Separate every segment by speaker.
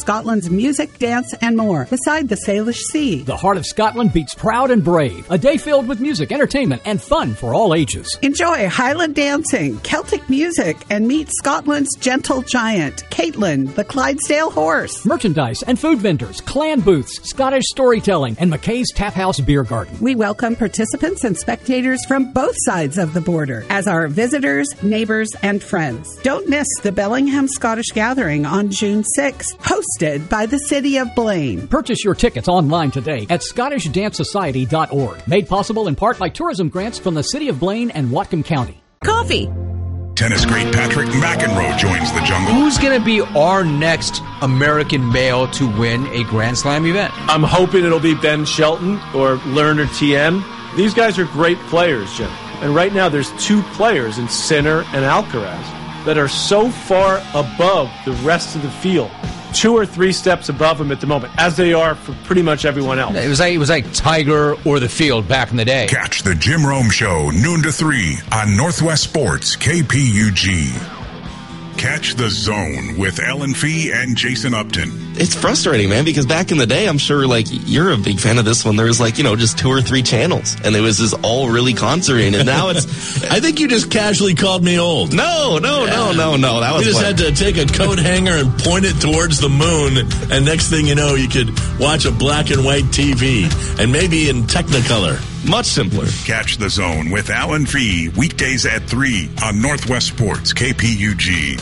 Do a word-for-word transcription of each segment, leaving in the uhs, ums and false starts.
Speaker 1: Scotland's music, dance, and more, beside the Salish Sea.
Speaker 2: The heart of Scotland beats proud and brave. A day filled with music, entertainment, and fun for all ages.
Speaker 1: Enjoy Highland dancing, Celtic music, and meet Scotland's gentle giant, Caitlin, the Clydesdale horse.
Speaker 2: Merchandise and food vendors, clan booths, Scottish storytelling, and McKay's Tap House Beer Garden.
Speaker 1: We welcome participants and spectators from both sides of the border as our visitors, neighbors, and friends. Don't miss the Bellingham Scottish Gathering on June sixth, hosted by the City of Blaine.
Speaker 2: Purchase your tickets online today at scottish dance society dot org. Made possible in part by tourism grants from the City of Blaine and Whatcom County.
Speaker 3: Coffee.
Speaker 4: Tennis great Patrick McEnroe joins the jungle.
Speaker 5: Who's going to be our next American male to win a Grand Slam event?
Speaker 6: I'm hoping it'll be Ben Shelton or Lerner T M. These guys are great players, Jim. And right now there's two players in Sinner and Alcaraz that are so far above the rest of the field, two or three steps above them at the moment, as they are for pretty much everyone else.
Speaker 5: It was like, it was like Tiger or the field back in the day.
Speaker 4: Catch the Jim Rome Show, noon to three, on Northwest Sports, K P U G. Catch the Zone with Alan Fee and Jason Upton.
Speaker 7: It's frustrating, man, because back in the day, I'm sure, like, you're a big fan of this one. There was, like, you know, just two or three channels, and it was just all really concentrated. And now it's...
Speaker 8: I think you just casually called me old.
Speaker 7: No, no, yeah. no, no, no. That was
Speaker 8: You just
Speaker 7: fun.
Speaker 8: had to take a coat hanger and point it towards the moon, and next thing you know, you could watch a black and white T V, and maybe in Technicolor.
Speaker 7: Much simpler.
Speaker 4: Catch the Zone with Alan Fee, weekdays at three on Northwest Sports, K P U G.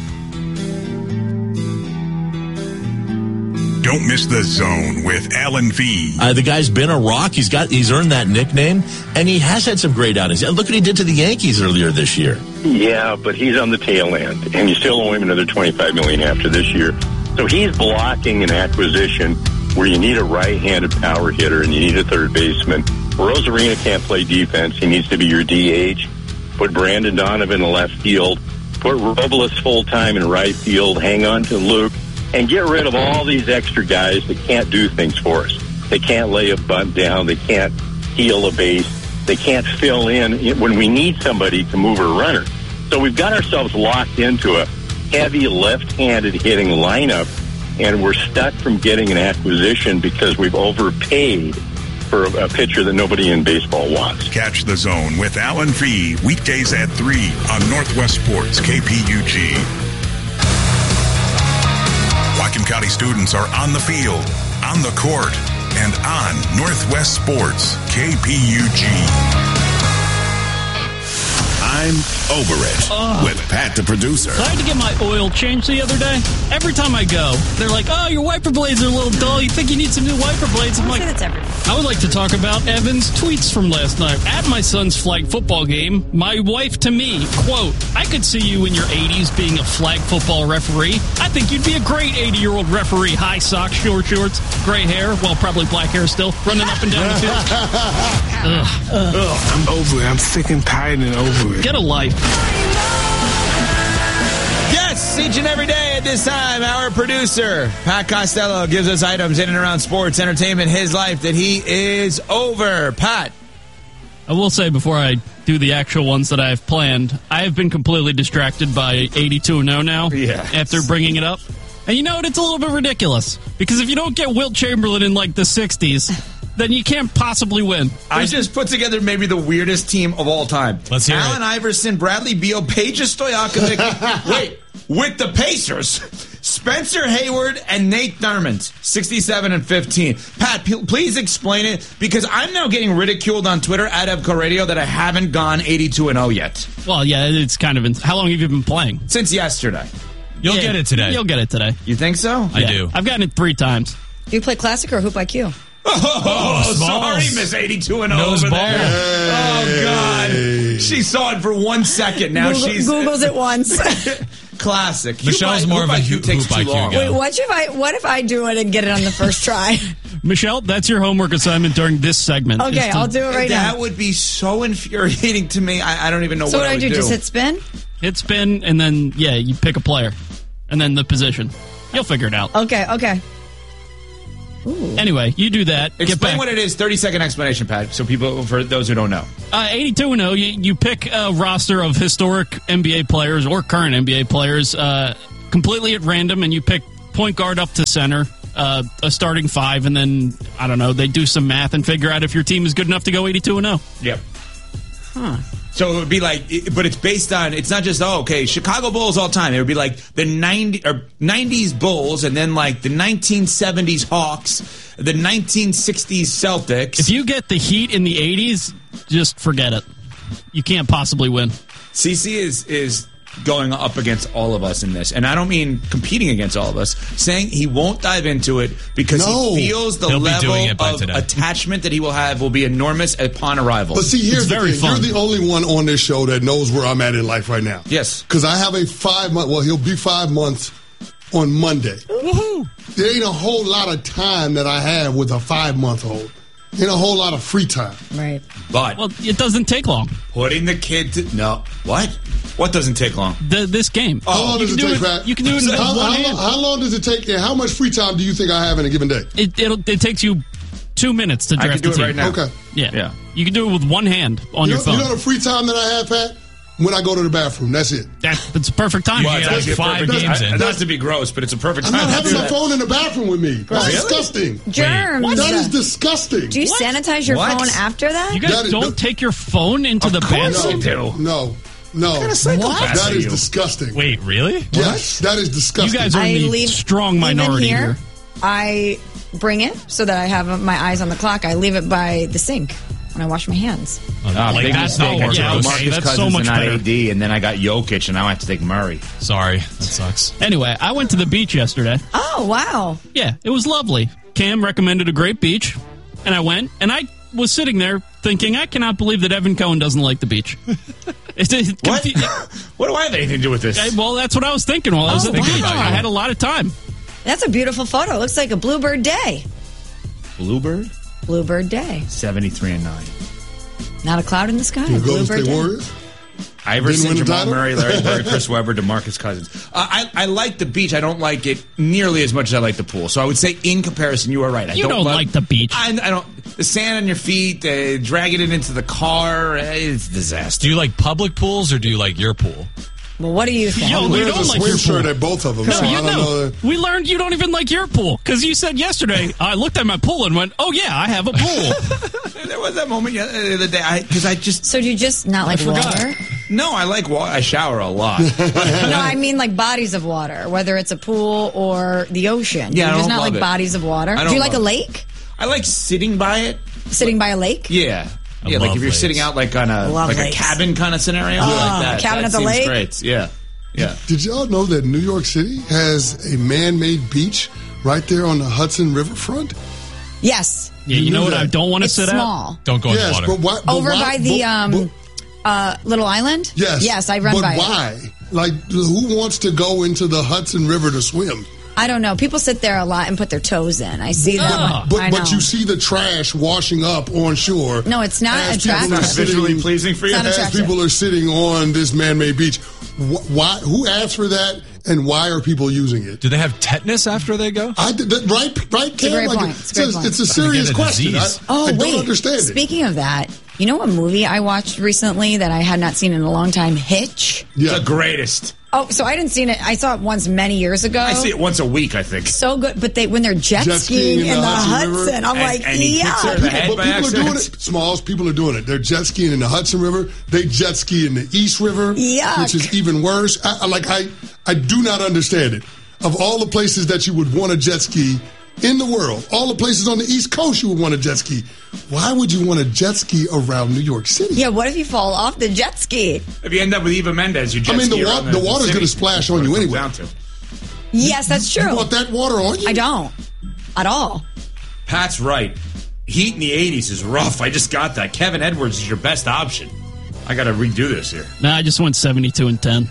Speaker 4: Don't miss the Zone with Alan Fee.
Speaker 8: Uh, the guy's been a rock. He's got, he's earned that nickname, and he has had some great outings. And look what he did to the Yankees earlier this year.
Speaker 9: Yeah, but he's on the tail end, and you still owe him another twenty-five million dollars after this year. So he's blocking an acquisition where you need a right-handed power hitter and you need a third baseman. Rosarina can't play defense. He needs to be your D H. Put Brandon Donovan in left field. Put Robles full-time in right field. Hang on to Luke. And get rid of all these extra guys that can't do things for us. They can't lay a bunt down. They can't heal a base. They can't fill in when we need somebody to move a runner. So we've got ourselves locked into a heavy left-handed hitting lineup, and we're stuck from getting an acquisition because we've overpaid for a pitcher that nobody in baseball wants.
Speaker 4: Catch the Zone with Alan Fee, weekdays at three on Northwest Sports, K P U G. Whatcom County students are on the field, on the court, and on Northwest Sports, K P U G. I'm over it
Speaker 10: oh.
Speaker 4: with Pat, the producer.
Speaker 10: So I had to get my oil changed the other day. Every time I go, they're like, oh, your wiper blades are a little dull. You think you need some new wiper blades? I'm like,
Speaker 3: that's everything.
Speaker 10: I would like to talk about Evan's tweets from last night. At my son's flag football game, my wife to me, quote, I could see you in your eighties being a flag football referee. I think you'd be a great eighty-year-old referee. High socks, short shorts, gray hair, well, probably black hair still, running up and down the field. Ugh.
Speaker 11: Ugh. Ugh, I'm over it. I'm sick and tired and over it.
Speaker 10: Get a life.
Speaker 5: Yes, each and every day at this time, our producer, Pat Costello, gives us items in and around sports, entertainment, his life that he is over. Pat.
Speaker 10: I will say before I do the actual ones that I have planned, I have been completely distracted by eighty-two and oh now
Speaker 5: yes.
Speaker 10: after bringing it up. And you know what? It's a little bit ridiculous. Because if you don't get Wilt Chamberlain in like the sixties, then you can't possibly win.
Speaker 5: I just put together maybe the weirdest team of all time.
Speaker 8: Let's hear
Speaker 5: Allen
Speaker 8: it.
Speaker 5: Iverson, Bradley Beal, Peja Stojakovic. Wait, with the Pacers, Spencer Hayward and Nate Thurmond, sixty-seven and fifteen. Pat, p- please explain it, because I'm now getting ridiculed on Twitter at Evco Radio that I haven't gone eighty-two and oh yet.
Speaker 10: Well, yeah, it's kind of... In- How long have you been playing?
Speaker 5: Since yesterday.
Speaker 8: You'll
Speaker 10: yeah,
Speaker 8: get it today.
Speaker 10: You'll get it today.
Speaker 5: You think so?
Speaker 8: I
Speaker 10: yeah.
Speaker 8: do.
Speaker 10: I've gotten it three times.
Speaker 3: Do you play Classic or Hoop I Q?
Speaker 5: Oh,
Speaker 8: Oh,
Speaker 5: sorry,
Speaker 8: Smalls.
Speaker 5: Miss eighty-two and oh
Speaker 8: Knows
Speaker 5: over
Speaker 8: ball.
Speaker 5: there. Oh, God. She saw it for one second. Now
Speaker 3: Google,
Speaker 5: she's...
Speaker 3: Googles it once.
Speaker 5: Classic.
Speaker 8: Michelle's
Speaker 5: Hoop
Speaker 8: more of a
Speaker 5: I Q
Speaker 8: hoop
Speaker 5: takes
Speaker 8: I
Speaker 5: too
Speaker 8: Q
Speaker 5: long.
Speaker 8: guy.
Speaker 3: Wait, what if I what if I do it and get it on the first try?
Speaker 10: Michelle, that's your homework assignment during this segment.
Speaker 3: Okay,
Speaker 10: is to
Speaker 3: I'll do it right
Speaker 5: that
Speaker 3: now.
Speaker 5: That would be so infuriating to me. I, I don't even know
Speaker 3: So
Speaker 5: what,
Speaker 3: what do
Speaker 5: I
Speaker 3: I
Speaker 5: would
Speaker 3: do?
Speaker 5: do.
Speaker 3: Just hit spin?
Speaker 10: Hit spin, and then, yeah, you pick a player. And then the position. You'll figure it out.
Speaker 3: Okay, okay. Ooh.
Speaker 10: Anyway, you do that.
Speaker 5: Explain
Speaker 10: get back.
Speaker 5: what it is. thirty second explanation, Pat, so people, for those who don't know.
Speaker 10: Uh, eighty-two and oh, you, you pick a roster of historic N B A players or current N B A players uh, completely at random, and you pick point guard up to center, uh, a starting five, and then, I don't know, they do some math and figure out if your team is good enough to go eighty-two and oh.
Speaker 5: Yep.
Speaker 3: Huh.
Speaker 5: So it would be like, but it's based on, it's not just, oh, okay, Chicago Bulls all time. It would be like the ninety or nineties Bulls, and then like the nineteen seventies Hawks, the nineteen sixties Celtics.
Speaker 10: If you get the Heat in the eighties, just forget it. You can't possibly win.
Speaker 5: C C is is going up against all of us in this, and I don't mean competing against all of us, saying he won't dive into it because
Speaker 12: No.
Speaker 5: he feels the
Speaker 12: He'll be
Speaker 5: level
Speaker 12: doing it by
Speaker 5: of
Speaker 12: today.
Speaker 5: attachment that he will have will be enormous upon arrival.
Speaker 12: But see, here's the thing. You're the only one on this show that knows where I'm at in life right now.
Speaker 5: Yes.
Speaker 12: Because I have a five month, well, he'll be five months on Monday.
Speaker 10: Woohoo!
Speaker 12: There ain't a whole lot of time that I have with a five month old. Ain't a whole lot of free time.
Speaker 3: Right.
Speaker 5: But
Speaker 10: well, it doesn't take long.
Speaker 5: Putting the kid to no what? What doesn't take long?
Speaker 10: The, this game.
Speaker 12: How long
Speaker 10: you
Speaker 12: does it
Speaker 10: can do
Speaker 12: take, Pat?
Speaker 10: You can do it in
Speaker 12: how,
Speaker 10: one
Speaker 12: how,
Speaker 10: hand.
Speaker 12: long, how long does it take, and how much free time do you think I have in a given day?
Speaker 10: It it'll, it takes you two minutes to
Speaker 5: I
Speaker 10: draft
Speaker 5: can do
Speaker 10: the
Speaker 5: it
Speaker 10: team.
Speaker 5: right now.
Speaker 12: Okay.
Speaker 10: Yeah.
Speaker 5: Yeah.
Speaker 10: You can do it with one hand on
Speaker 12: You
Speaker 10: your
Speaker 12: know,
Speaker 10: phone.
Speaker 12: you know the free time that I have, Pat? When I go to the bathroom. That's it.
Speaker 10: That, that's a perfect time.
Speaker 5: Well, it's actually a
Speaker 8: five
Speaker 5: perfect-
Speaker 8: games
Speaker 5: I-
Speaker 8: in.
Speaker 5: Not to be gross, but it's a perfect
Speaker 12: I'm
Speaker 5: time
Speaker 12: not
Speaker 5: to
Speaker 12: having
Speaker 5: do
Speaker 12: my
Speaker 5: that.
Speaker 12: phone in the bathroom with me. That's
Speaker 5: Really?
Speaker 12: disgusting.
Speaker 3: Germs.
Speaker 12: That is disgusting.
Speaker 3: Do you
Speaker 10: What?
Speaker 3: sanitize your
Speaker 5: What?
Speaker 3: phone after that?
Speaker 10: You guys
Speaker 12: That is-
Speaker 10: don't take your phone into the
Speaker 5: course
Speaker 10: bathroom?
Speaker 5: you do.
Speaker 12: No, no.
Speaker 5: What kind of psychopath
Speaker 12: That
Speaker 5: are
Speaker 12: is
Speaker 5: you?
Speaker 12: disgusting.
Speaker 8: Wait, really?
Speaker 12: Yes, that is
Speaker 10: You
Speaker 12: disgusting.
Speaker 10: guys are
Speaker 3: I
Speaker 10: in the
Speaker 3: leave
Speaker 10: strong
Speaker 3: even
Speaker 10: minority
Speaker 3: here,
Speaker 10: here.
Speaker 3: I bring it so that I have my eyes on the clock. I leave it by the sink when I wash my hands.
Speaker 5: Ah,
Speaker 8: Like,
Speaker 5: big
Speaker 8: that's
Speaker 5: mistake.
Speaker 8: not
Speaker 5: I
Speaker 8: working.
Speaker 5: took
Speaker 10: Yeah, okay,
Speaker 5: Marcus
Speaker 10: that's
Speaker 5: Cousins
Speaker 10: so much
Speaker 5: and not
Speaker 10: better.
Speaker 5: A D, and then I got Jokic, and now I have to take Murray.
Speaker 8: Sorry, that sucks.
Speaker 10: Anyway, I went to the beach yesterday.
Speaker 3: Oh, wow.
Speaker 10: Yeah, it was lovely. Cam recommended a great beach, and I went, and I was sitting there thinking, I cannot believe that Evan Cohen doesn't like the beach. It's, it,
Speaker 5: What?
Speaker 10: confu-
Speaker 5: What do I have anything to do with this?
Speaker 10: I- well, that's what I was thinking while I was
Speaker 3: Oh,
Speaker 10: at the beach.
Speaker 3: wow.
Speaker 10: I had a lot of time.
Speaker 3: That's a beautiful photo. It looks like a bluebird day.
Speaker 5: Bluebird,
Speaker 3: Bluebird day.
Speaker 5: seventy-three and nine.
Speaker 3: Not a cloud in the sky.
Speaker 12: The Golden
Speaker 3: Bluebird
Speaker 12: State
Speaker 3: day.
Speaker 12: Warriors?
Speaker 5: Iverson,
Speaker 12: Didn't win the
Speaker 5: Jamal
Speaker 12: title?
Speaker 5: Murray, Larry Bird, Chris Webber, DeMarcus Cousins. Uh, I, I like the beach. I don't like it nearly as much as I like the pool. So I would say, in comparison, you are right. I
Speaker 10: You don't
Speaker 5: love-
Speaker 10: like the beach.
Speaker 5: I, I don't. The sand on your feet, uh, dragging it into the car, eh, it's a disaster.
Speaker 8: Do you like public pools or do you like your pool?
Speaker 3: Well, what do you think?
Speaker 10: Yo,
Speaker 12: He
Speaker 10: you
Speaker 12: wears
Speaker 10: don't
Speaker 12: a
Speaker 10: like
Speaker 12: swim
Speaker 10: your
Speaker 12: shirt
Speaker 10: pool.
Speaker 12: at both of them,
Speaker 10: No,
Speaker 12: so
Speaker 10: you
Speaker 12: I don't know.
Speaker 10: know.
Speaker 12: that-
Speaker 10: We learned you don't even like your pool because you said yesterday. I looked at my pool and went, "Oh yeah, I have a pool."
Speaker 5: There was that moment yeah, the other day because I, I just
Speaker 3: So do you just not like
Speaker 10: forgot.
Speaker 3: water?
Speaker 5: no, I like water. I shower a lot.
Speaker 3: No, I mean like bodies of water, whether it's a pool or the ocean.
Speaker 5: Yeah, I
Speaker 3: Do you just
Speaker 5: don't
Speaker 3: not
Speaker 5: love
Speaker 3: like
Speaker 5: it.
Speaker 3: bodies of water?
Speaker 5: I
Speaker 3: Do
Speaker 5: don't
Speaker 3: you like a
Speaker 5: love it.
Speaker 3: lake?
Speaker 5: I like sitting by it.
Speaker 3: Sitting by a lake?
Speaker 5: Yeah.
Speaker 8: I
Speaker 5: Yeah, like
Speaker 8: love
Speaker 5: if you're
Speaker 8: lakes.
Speaker 5: sitting out like on a
Speaker 3: Love
Speaker 5: like
Speaker 3: lakes.
Speaker 5: a cabin kind of scenario
Speaker 3: Oh,
Speaker 5: like that.
Speaker 3: cabin
Speaker 5: that
Speaker 3: at the
Speaker 5: seems
Speaker 3: lake?
Speaker 5: Great. Yeah. Yeah.
Speaker 12: Did y'all know that New York City has a man-made beach right there on the Hudson Riverfront?
Speaker 3: Yes.
Speaker 10: Yeah, you
Speaker 12: You
Speaker 10: know
Speaker 12: knew
Speaker 10: what?
Speaker 12: that.
Speaker 10: I don't want to
Speaker 3: It's
Speaker 10: sit
Speaker 3: small.
Speaker 10: out.
Speaker 8: Don't go in
Speaker 12: yes,
Speaker 8: the water.
Speaker 12: but why? but
Speaker 3: Over
Speaker 12: why-
Speaker 3: by the
Speaker 12: but-
Speaker 3: um
Speaker 12: but-
Speaker 3: uh Little Island?
Speaker 12: yes,
Speaker 3: Yes, I run
Speaker 12: but
Speaker 3: by it.
Speaker 12: why? Like, who wants to go into the Hudson River to swim?
Speaker 3: I don't know. People sit there a lot and put their toes in. I see them.
Speaker 10: Ah.
Speaker 12: But
Speaker 3: I know.
Speaker 12: but you see the trash washing up on shore.
Speaker 3: No, it's not
Speaker 12: as people
Speaker 3: attractive.
Speaker 12: are
Speaker 3: It's
Speaker 12: sitting-
Speaker 5: visually pleasing for you?
Speaker 3: It's not
Speaker 12: As
Speaker 3: attractive.
Speaker 12: people are sitting on this man-made beach, Wh- why? Who asked for that, and why are people using it?
Speaker 8: Do they have tetanus after they go?
Speaker 12: I did that, right, right, Cam?
Speaker 3: a great
Speaker 12: Like,
Speaker 3: point. It's a great
Speaker 12: it's,
Speaker 3: point.
Speaker 12: it's a
Speaker 8: Trying to
Speaker 12: serious
Speaker 8: get a
Speaker 12: question. I,
Speaker 8: disease.
Speaker 3: Oh,
Speaker 12: I don't
Speaker 3: wait.
Speaker 12: understand it.
Speaker 3: Speaking of that, you know what movie I watched recently that I had not seen in a long time? Hitch.
Speaker 12: Yeah.
Speaker 5: The greatest.
Speaker 3: Oh, so I didn't see it. I saw it once many years ago.
Speaker 5: I see it once a week, I think.
Speaker 3: So good, but they when they're jet,
Speaker 12: Jet skiing
Speaker 3: skiing in the Hudson,
Speaker 12: River.
Speaker 3: I'm
Speaker 5: And-
Speaker 3: like,
Speaker 5: and he kicks her in the
Speaker 3: yeah.
Speaker 5: head.
Speaker 12: But
Speaker 5: by
Speaker 12: people are doing
Speaker 5: accident.
Speaker 12: it. Smalls, people are doing it. They're jet skiing in the Hudson River. They jet ski in the East River,
Speaker 3: Yuck.
Speaker 12: which is even worse. I, I like I I do not understand it. Of all the places that you would want to jet ski in the world, all the places on the East Coast you would want to jet ski. Why would you want to jet ski around New York City?
Speaker 3: Yeah, what if you fall off the jet ski?
Speaker 5: If you end up with Eva Mendes, you jet
Speaker 12: I mean, the,
Speaker 5: ski
Speaker 12: wa-
Speaker 5: around
Speaker 12: the water's
Speaker 5: city.
Speaker 12: going to splash on
Speaker 5: That's
Speaker 12: you
Speaker 5: what it
Speaker 12: anyway.
Speaker 5: comes down to.
Speaker 3: Yes, that's true.
Speaker 12: You want that water on you?
Speaker 3: I don't at all.
Speaker 5: Pat's right. Heat in the eighties is rough. I just got that. Kevin Edwards is your best option. I got to redo this here.
Speaker 10: Nah, I just went seventy-two and ten.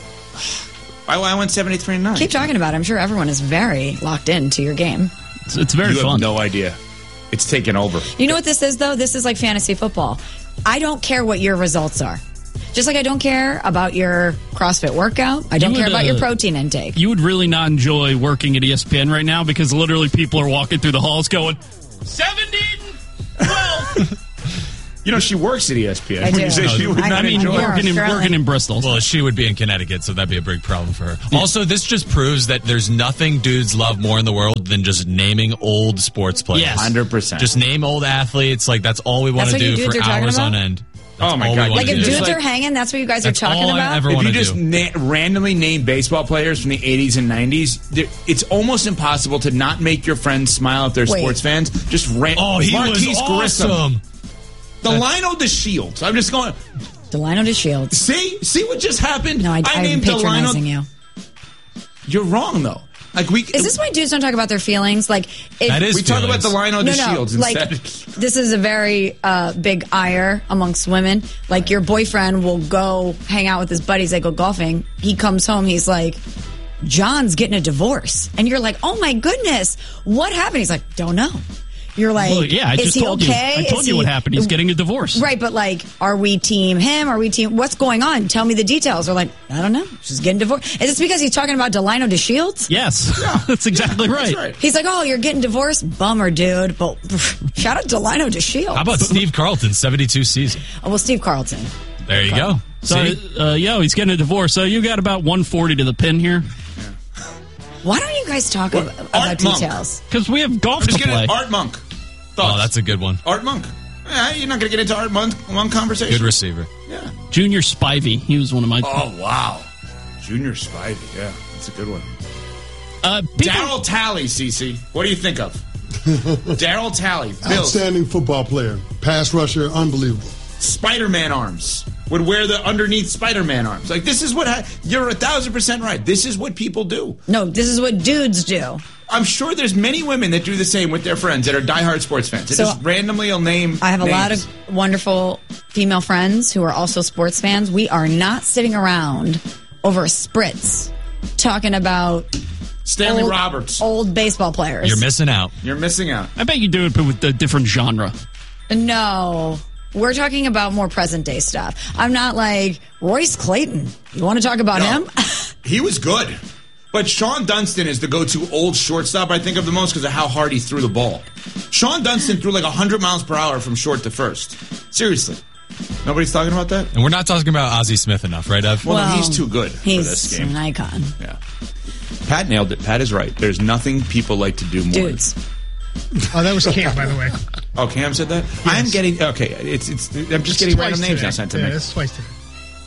Speaker 5: I, I went seventy-three and nine.
Speaker 3: Keep talking about it. I'm sure everyone is very locked into your game.
Speaker 10: It's, it's very
Speaker 5: you
Speaker 10: fun.
Speaker 5: have no idea. It's taken over.
Speaker 3: You know what this is, though? This is like fantasy football. I don't care what your results are. Just like I don't care about your CrossFit workout. I don't
Speaker 10: You
Speaker 3: care
Speaker 10: would,
Speaker 3: about your
Speaker 10: uh,
Speaker 3: protein intake.
Speaker 10: You would really not enjoy working at E S P N right now because literally people are walking through the halls going, seventeen, twelve.
Speaker 5: You know, she works at E S P N.
Speaker 3: I
Speaker 5: When
Speaker 3: do.
Speaker 5: you say she would
Speaker 10: I
Speaker 5: not
Speaker 10: mean,
Speaker 5: enjoy it.
Speaker 10: working in,
Speaker 3: Surely.
Speaker 10: working in Bristol.
Speaker 13: Well, she would be in Connecticut, so that'd be a big problem for her. Also, this just proves that there's nothing dudes love more in the world than just naming old sports players.
Speaker 10: Yes.
Speaker 5: one hundred percent.
Speaker 13: Just name old athletes. Like, that's all we want
Speaker 3: That's
Speaker 13: to
Speaker 3: what you
Speaker 13: do
Speaker 3: dudes
Speaker 13: for
Speaker 3: are talking
Speaker 13: hours
Speaker 3: about?
Speaker 13: on end. That's
Speaker 5: Oh, my
Speaker 13: all we
Speaker 5: God.
Speaker 13: wanna
Speaker 3: Like if
Speaker 13: do.
Speaker 3: dudes
Speaker 5: like-
Speaker 3: are hanging, that's what you guys
Speaker 13: That's
Speaker 3: are talking
Speaker 13: all I
Speaker 3: about?
Speaker 13: ever
Speaker 5: If
Speaker 13: want
Speaker 5: you
Speaker 13: to
Speaker 5: just
Speaker 13: do.
Speaker 5: na- randomly name baseball players from the eighties and nineties, there- it's almost impossible to not make your friends smile if they're
Speaker 3: Wait.
Speaker 5: sports fans. Just ran-
Speaker 13: Oh, he
Speaker 5: Marquise
Speaker 13: was
Speaker 5: Grissom.
Speaker 13: awesome.
Speaker 5: The Lino DeShields. I'm just going.
Speaker 3: Delino DeShields.
Speaker 5: See, see what just happened.
Speaker 3: No, I,
Speaker 5: I
Speaker 3: I'm
Speaker 5: named
Speaker 3: patronizing
Speaker 5: Delino.
Speaker 3: you.
Speaker 5: You're wrong though. Like we
Speaker 3: Is this why dudes don't talk about their feelings? Like if,
Speaker 13: That is
Speaker 5: we talk about the Lino
Speaker 3: no, no.
Speaker 5: DeShields
Speaker 3: Like
Speaker 5: instead.
Speaker 3: this is a very uh, big ire amongst women. Like your boyfriend will go hang out with his buddies. They go golfing. He comes home. He's like, John's getting a divorce, and you're like, oh my goodness, what happened? He's like, don't know. You're like,
Speaker 10: Well, yeah, I
Speaker 3: is
Speaker 10: just
Speaker 3: he
Speaker 10: told
Speaker 3: okay?
Speaker 10: you. I told
Speaker 3: Is
Speaker 10: you
Speaker 3: he-
Speaker 10: what happened. He's getting a divorce.
Speaker 3: Right, but like, are we team him? Are we team? What's going on? Tell me the details. They're like, I don't know. She's getting divorced. Is this because he's talking about Delino DeShields?
Speaker 10: Yes, that's exactly right.
Speaker 5: That's right.
Speaker 3: He's like, oh, you're getting divorced? Bummer, dude. But shout out Delino DeShields.
Speaker 13: How about Steve Carlton, seventy-two season?
Speaker 3: Oh, well, Steve Carlton.
Speaker 13: There you go.
Speaker 10: So,
Speaker 13: See?
Speaker 10: uh, yo, he's getting a divorce. So you got about one forty to the pin here.
Speaker 3: Why don't you guys talk
Speaker 5: What?
Speaker 3: about,
Speaker 5: Art
Speaker 3: about
Speaker 5: Monk.
Speaker 3: details?
Speaker 10: Because we have golf
Speaker 5: I'm just
Speaker 10: to play.
Speaker 5: getting Art Monk.
Speaker 13: Oh,
Speaker 5: Thoughts?
Speaker 13: that's a good one.
Speaker 5: Art Monk. Yeah, you're not going to get into Art Monk, Monk conversation.
Speaker 13: Good receiver.
Speaker 5: Yeah.
Speaker 10: Junior Spivey. He was one of my.
Speaker 5: Oh wow, Junior Spivey. Yeah, that's a good one.
Speaker 10: Uh, people-
Speaker 5: Daryl Talley, Cece. What do you think of? Daryl Talley, Bills.
Speaker 12: Outstanding football player, pass rusher, unbelievable.
Speaker 5: Spider-Man arms. Would wear the underneath Spider-Man arms. Like this is what ha- you're a thousand percent right. This is what people do.
Speaker 3: No, this is what dudes do.
Speaker 5: I'm sure there's many women that do the same with their friends that are diehard sports fans. They
Speaker 3: So,
Speaker 5: just randomly will name.
Speaker 3: I have a lot
Speaker 5: names.
Speaker 3: of wonderful female friends who are also sports fans. We are not sitting around over a spritz talking about
Speaker 5: Stanley
Speaker 3: old,
Speaker 5: Roberts.
Speaker 3: old baseball players.
Speaker 13: You're missing out.
Speaker 5: You're missing out.
Speaker 10: I bet you do it, but with a different genre.
Speaker 3: No. We're talking about more present day stuff. I'm not like Royce Clayton. You want to talk about
Speaker 5: No.
Speaker 3: him?
Speaker 5: He was good. But Sean Dunston is the go-to old shortstop I think of the most because of how hard he threw the ball. Sean Dunston threw like one hundred miles per hour from short to first. Seriously. Nobody's talking about that?
Speaker 13: And we're not talking about Ozzie Smith enough, right, Ev?
Speaker 5: Well,
Speaker 3: Well,
Speaker 5: he's too good for
Speaker 3: He's
Speaker 5: this game.
Speaker 3: an icon.
Speaker 5: Yeah. Pat nailed it. Pat is right. There's nothing people like to do more.
Speaker 3: Dudes.
Speaker 14: Oh, that was Cam, by the way.
Speaker 5: Oh, Cam said that? I'm getting okay. It's it's. I'm just getting
Speaker 14: Twice
Speaker 5: random names
Speaker 14: today.
Speaker 5: now sent to
Speaker 14: yeah,
Speaker 5: me.
Speaker 14: That's twice today.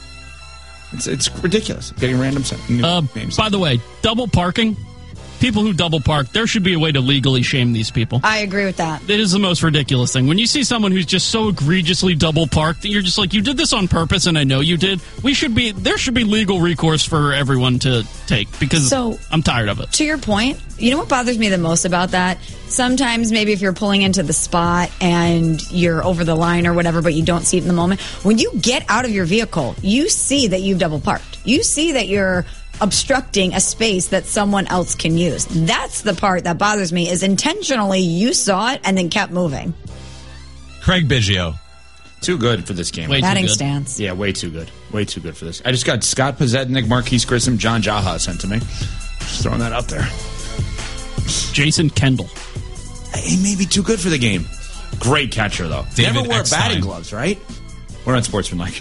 Speaker 5: It's it's ridiculous. I'm getting random sent, new
Speaker 10: Uh,
Speaker 5: names.
Speaker 10: by the way, double parking. People who double park, there should be a way to legally shame these people.
Speaker 3: I agree with that.
Speaker 10: It is the most ridiculous thing. When you see someone who's just so egregiously double parked that you're just like, you did this on purpose, and I know you did. We should be there should be legal recourse for everyone to take because
Speaker 3: So-
Speaker 10: I'm tired of it.
Speaker 3: To your point, you know what bothers me the most about that? Sometimes maybe if you're pulling into the spot and you're over the line or whatever, but you don't see it in the moment, when you get out of your vehicle, you see that you've double parked. You see that you're obstructing a space that someone else can use. That's the part that bothers me is intentionally you saw it and then kept moving.
Speaker 13: Craig Biggio.
Speaker 5: Too good for this game.
Speaker 10: Way too
Speaker 3: Batting
Speaker 10: good.
Speaker 3: stance.
Speaker 5: Yeah, way too good. Way too good for this. I just got Scott Pazednik, Marquise Grissom, John Jaha sent to me. Just throwing that out there.
Speaker 10: Jason Kendall.
Speaker 5: He may be too good for the game. Great catcher, though.
Speaker 13: David
Speaker 5: Never wear
Speaker 13: Eckstein.
Speaker 5: batting gloves, right? We're on Sportsmanlike.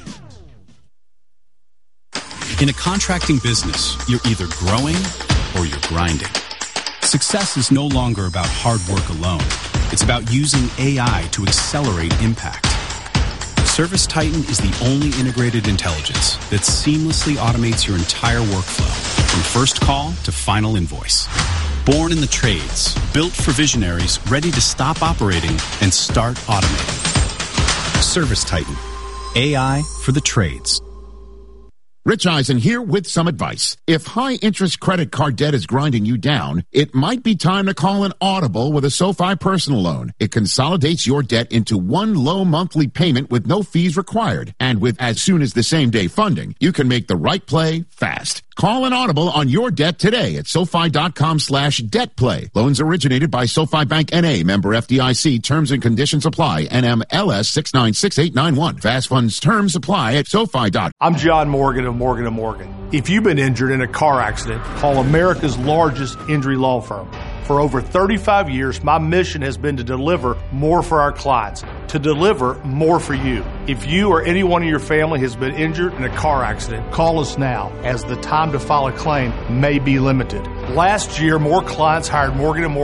Speaker 15: In a contracting business, you're either growing or you're grinding. Success is no longer about hard work alone. It's about using A I to accelerate impact. Service Titan is the only integrated intelligence that seamlessly automates your entire workflow, from first call to final invoice. Born in the trades, built for visionaries ready to stop operating and start automating. Service Titan. A I for the trades.
Speaker 16: Rich Eisen here with some advice. If high-interest credit card debt is grinding you down, it might be time to call an Audible with a SoFi personal loan. It consolidates your debt into one low monthly payment with no fees required. And with as soon as the same day funding, you can make the right play fast. Call an Audible on your debt today at SoFi.com slash debt play. Loans originated by SoFi Bank N A, member F D I C. Terms and conditions apply. N M L S six nine six eight nine one. Fast funds terms apply at SoFi.
Speaker 17: I'm John Morgan of Morgan and Morgan. If you've been injured in a car accident, call America's largest injury law firm. For over thirty-five years, my mission has been to deliver more for our clients, to to deliver more for you. If you or anyone in your family has been injured in a car accident, call us now, as the time to file a claim may be limited. Last year, more clients hired Morgan and Morgan